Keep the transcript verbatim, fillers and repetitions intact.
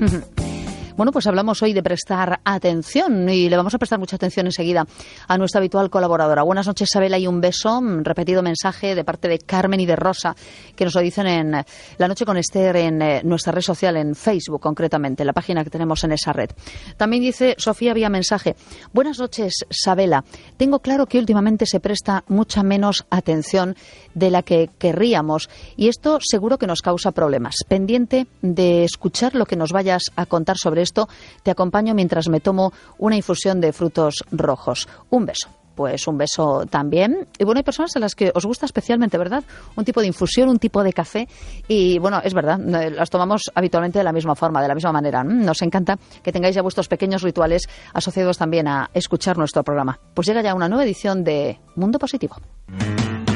Bueno, pues hablamos hoy de prestar atención y le vamos a prestar mucha atención enseguida a nuestra habitual colaboradora. Buenas noches, Sabela, y un beso. Repetido mensaje de parte de Carmen y de Rosa, que nos lo dicen en La Noche con Esther, en eh, nuestra red social, en Facebook concretamente, la página que tenemos en esa red. También dice Sofía vía mensaje: buenas noches, Sabela. Tengo claro que últimamente se presta mucha menos atención de la que querríamos y esto seguro que nos causa problemas. Pendiente de escuchar lo que nos vayas a contar sobre esto, te acompaño mientras me tomo una infusión de frutos rojos. Un beso. Pues un beso también. Y bueno, hay personas a las que os gusta especialmente, ¿verdad? Un tipo de infusión, un tipo de café. Y bueno, es verdad, las tomamos habitualmente de la misma forma, de la misma manera. Nos encanta que tengáis ya vuestros pequeños rituales asociados también a escuchar nuestro programa. Pues llega ya una nueva edición de Mundo Positivo.